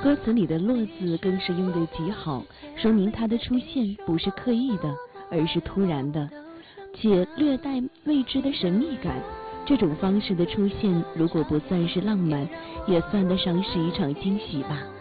歌词里的落字更是用得极好，说明它的出现不是刻意的，而是突然的，且略带未知的神秘感。这种方式的出现，如果不算是浪漫，也算得上是一场惊喜吧。